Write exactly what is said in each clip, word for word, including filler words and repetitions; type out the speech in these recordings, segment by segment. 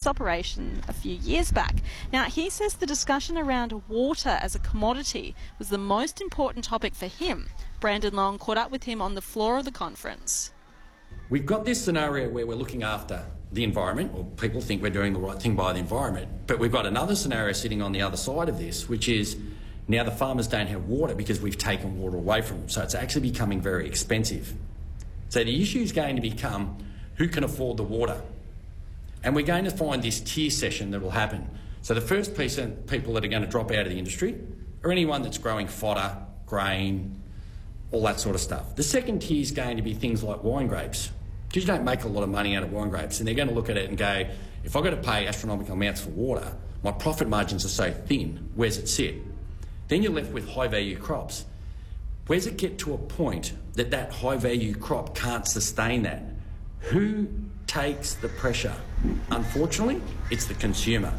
operation a few years back. Now, he says the discussion around water as a commodity was the most important topic for him. Brandon Long caught up with him on the floor of the conference. We've got this scenario where we're looking after the environment, or people think we're doing the right thing by the environment, but we've got another scenario sitting on the other side of this, which is now the farmers don't have water because we've taken water away from them, so it's actually becoming very expensive. So the issue is going to become who can afford the water. And we're going to find this tier session that will happen. So the first piece of people that are going to drop out of the industry are anyone that's growing fodder, grain, all that sort of stuff. The second tier is going to be things like wine grapes, because you don't make a lot of money out of wine grapes, and they're going to look at it and go, if I've got to pay astronomical amounts for water, my profit margins are so thin, where's it sit? Then you're left with high-value crops. Where's it get to a point that that high-value crop can't sustain that? Who takes the pressure? Unfortunately, it's the consumer.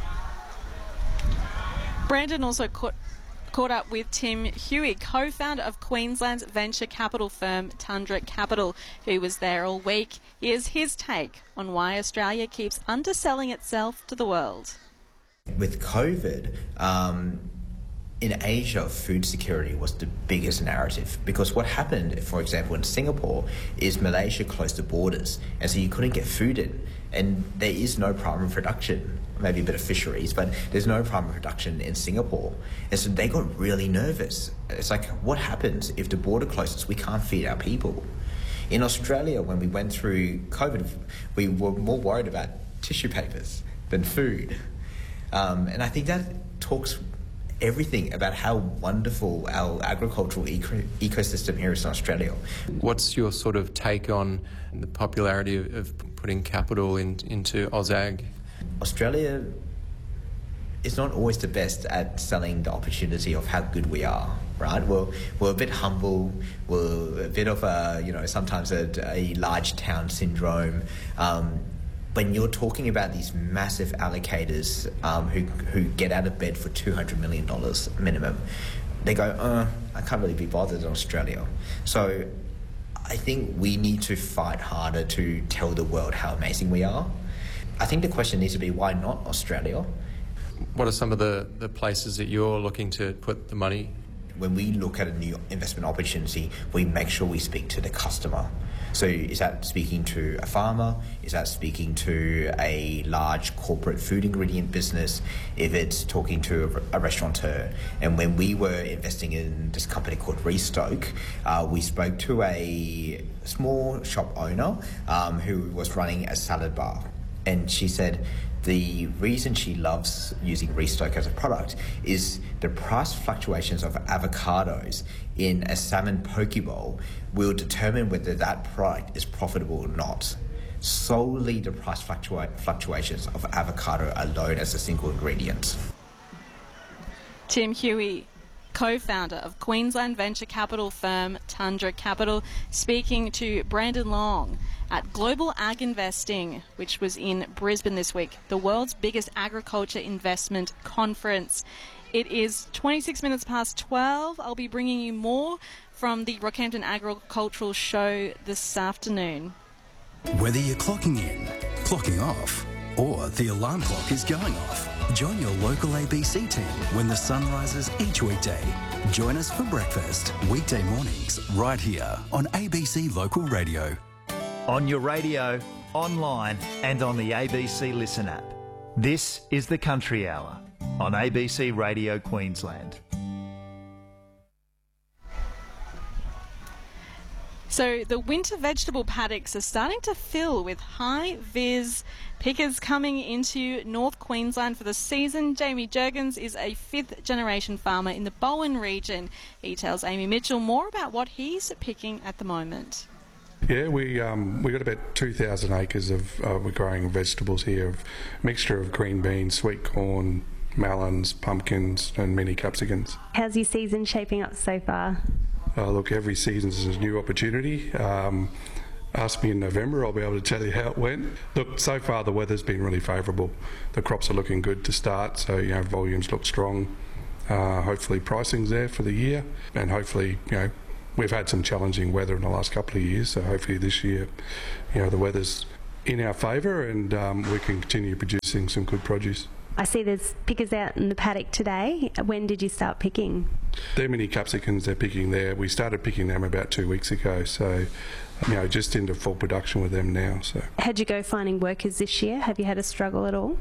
Brandon also caught, caught up with Tim Huey, co-founder of Queensland's venture capital firm Tundra Capital, who was there all week. Here's his take on why Australia keeps underselling itself to the world. With COVID, um, in Asia, food security was the biggest narrative, because what happened, for example, in Singapore, is Malaysia closed the borders, and so you couldn't get food in, and there is no primary production, maybe a bit of fisheries, but there's no primary production in Singapore, and so they got really nervous. It's like, what happens if the border closes? We can't feed our people. In Australia, when we went through COVID, we were more worried about tissue papers than food, um, and I think that talks everything about how wonderful our agricultural eco- ecosystem here is in Australia. What's your sort of take on the popularity of, of putting capital in, into Aussag? Australia is not always the best at selling the opportunity of how good we are, right? We're, we're a bit humble, we're a bit of a, you know, sometimes a, a large town syndrome. Um, When you're talking about these massive allocators um, who who get out of bed for two hundred million dollars minimum, they go, uh, I can't really be bothered in Australia. So I think we need to fight harder to tell the world how amazing we are. I think the question needs to be, why not Australia? What are some of the, the places that you're looking to put the money? When we look at a new investment opportunity, we make sure we speak to the customer. So is that speaking to a farmer? Is that speaking to a large corporate food ingredient business? If it's talking to a, a restaurateur? And when we were investing in this company called Restoke, uh, we spoke to a small shop owner um, who was running a salad bar. And she said the reason she loves using Restoke as a product is the price fluctuations of avocados in a salmon poke bowl will determine whether that product is profitable or not. Solely the price fluctua- fluctuations of avocado alone as a single ingredient. Tim Huey, co-founder of Queensland venture capital firm Tundra Capital, speaking to Brandon Long at Global Ag Investing, which was in Brisbane this week, the world's biggest agriculture investment conference. It is twenty-six minutes past twelve. I'll be bringing you more from the Rockhampton Agricultural Show this afternoon. Whether you're clocking in, clocking off, or the alarm clock is going off, join your local A B C team when the sun rises each weekday. Join us for breakfast, weekday mornings, right here on A B C Local Radio. On your radio, online and on the A B C Listen app. This is the Country Hour on A B C Radio Queensland. So the winter vegetable paddocks are starting to fill with high-vis pickers coming into North Queensland for the season. Jamie Jurgens is a fifth-generation farmer in the Bowen region. He tells Amy Mitchell more about what he's picking at the moment. Yeah, we um, we got about two thousand acres of uh, we're growing vegetables here, of mixture of green beans, sweet corn, melons, pumpkins, and mini capsicums. How's your season shaping up so far? Uh, look, every season is a new opportunity. Um, ask me in November, I'll be able to tell you how it went. Look, so far the weather's been really favourable. The crops are looking good to start, so you know volumes look strong. Uh, hopefully pricing's there for the year, and hopefully you know. We've had some challenging weather in the last couple of years, so hopefully this year, you know, the weather's in our favour, and um, we can continue producing some good produce. I see there's pickers out in the paddock today. When did you start picking? They're mini capsicums they're picking there. We started picking them about two weeks ago, so you know, just into full production with them now. So, how'd you go finding workers this year? Have you had a struggle at all?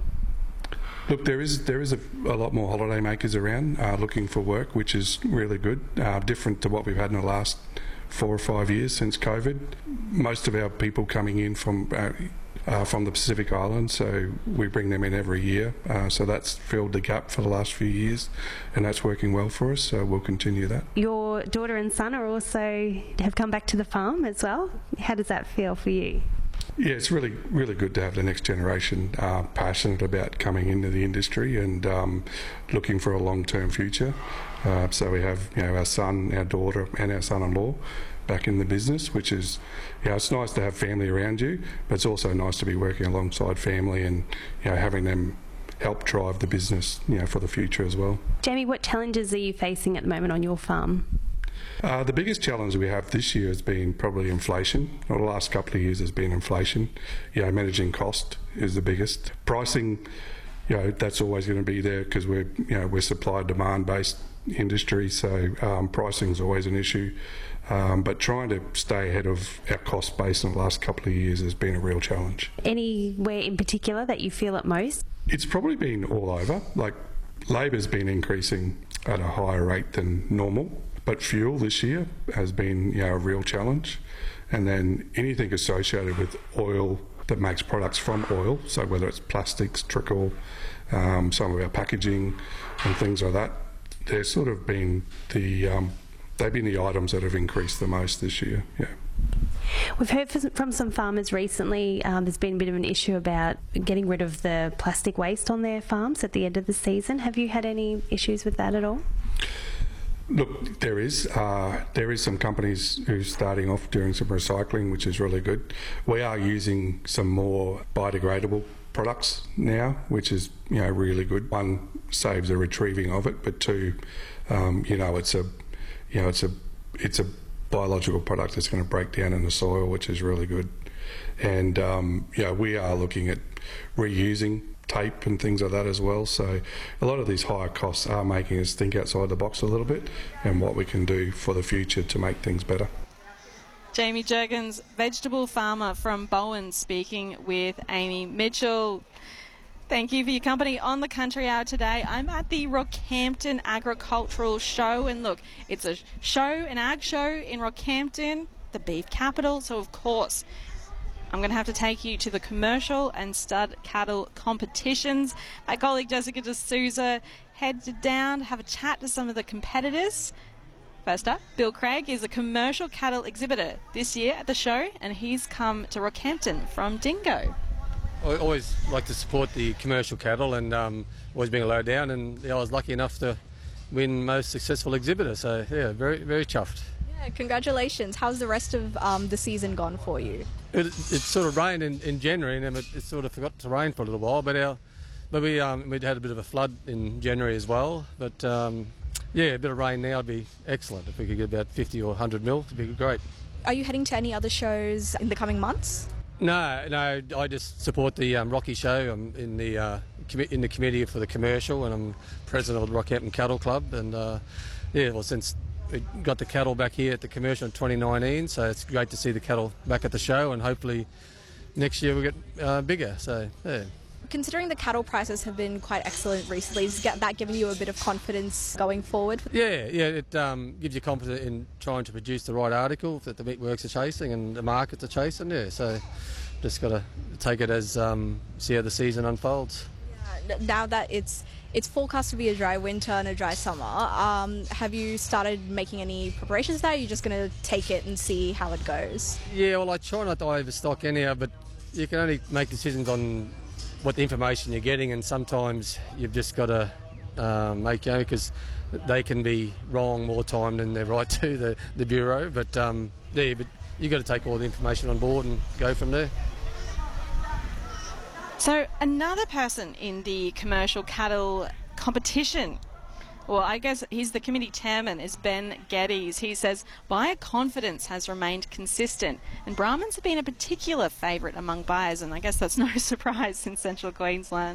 Look, there is there is a, a lot more holiday makers around uh, looking for work, which is really good, uh, different to what we've had in the last four or five years since COVID. Most of our people coming in from uh, uh, from the Pacific Islands, so we bring them in every year. Uh, so that's filled the gap for the last few years, and that's working well for us. So we'll continue that. Your daughter and son are also have come back to the farm as well. How does that feel for you? Yeah, it's really, really good to have the next generation uh, passionate about coming into the industry and um, looking for a long-term future. Uh, so we have, you know, our son, our daughter, and our son-in-law back in the business, which is, you know, it's nice to have family around you, but it's also nice to be working alongside family and, you know, having them help drive the business, you know, for the future as well. Jamie, what challenges are you facing at the moment on your farm? Uh, the biggest challenge we have this year has been probably inflation. Or the last couple of years has been inflation. You know, managing cost is the biggest. Pricing, you know, that's always going to be there because we're, you know, we're supply demand based industry, so um, pricing is always an issue. Um, but trying to stay ahead of our cost base in the last couple of years has been a real challenge. Anywhere in particular that you feel it most? It's probably been all over. Like, labour's been increasing at a higher rate than normal. But fuel this year has been, you know, a real challenge. And then anything associated with oil that makes products from oil, so whether it's plastics, trickle, um, some of our packaging and things like that, they're sort of been the, um, they've been the items that have increased the most this year, yeah. We've heard from some farmers recently um, there's been a bit of an issue about getting rid of the plastic waste on their farms at the end of the season. Have you had any issues with that at all? Look, there is. Uh, there is some companies who are starting off doing some recycling, which is really good. We are using some more biodegradable products now, which is, you know, really good. One, saves the retrieving of it, but two, um, you know, it's a, you know, it's a, it's a biological product that's going to break down in the soil, which is really good. And um, yeah, we are looking at reusing tape and things like that as well. So a lot of these higher costs are making us think outside the box a little bit and what we can do for the future to make things better. Jamie Jurgens, vegetable farmer from Bowen, speaking with Amy Mitchell. Thank you for your company on the Country Hour today. I'm at the Rockhampton Agricultural Show, and look, it's a show, an ag show in Rockhampton, the beef capital, so of course I'm going to have to take you to the commercial and stud cattle competitions. My colleague Jessica D'Souza headed down to have a chat to some of the competitors. First up, Bill Craig is a commercial cattle exhibitor this year at the show, and he's come to Rockhampton from Dingo. I always like to support the commercial cattle, and um, always being allowed down, and yeah, I was lucky enough to win most successful exhibitor, so yeah, very, very chuffed. Yeah, congratulations. How's the rest of um, the season gone for you? It, it sort of rained in, in January, and then it, it sort of forgot to rain for a little while, but our, but we um, we'd had a bit of a flood in January as well. But um, yeah, a bit of rain now would be excellent. If we could get about fifty or one hundred mil, it'd be great. Are you heading to any other shows in the coming months? No, no. I just support the um, Rocky Show. I'm in the uh, com- in the committee for the commercial, and I'm president of the Rockhampton Cattle Club. And uh, yeah, well, since we got the cattle back here at the commercial in twenty nineteen, so it's great to see the cattle back at the show, and hopefully next year we get uh, bigger. So yeah. Considering the cattle prices have been quite excellent recently, is that giving you a bit of confidence going forward? Yeah, yeah, it um, gives you confidence in trying to produce the right article that the meat works are chasing and the markets are chasing. Yeah, so just got to take it as um, see how the season unfolds. Yeah, now that it's it's forecast to be a dry winter and a dry summer, um, have you started making any preparations there? Or are you just going to take it and see how it goes? Yeah, well, I try not to overstock anyhow, but you can only make decisions on what the information you're getting, and sometimes you've just got to um, make, you know, because they can be wrong more time than they're right to, the, the Bureau. But um, yeah, but you've got to take all the information on board and go from there. So another person in the commercial cattle competition, Well, I guess he's the committee chairman, is Ben Geddes. He says buyer confidence has remained consistent, and Brahmins have been a particular favourite among buyers, and I guess that's no surprise in central Queensland.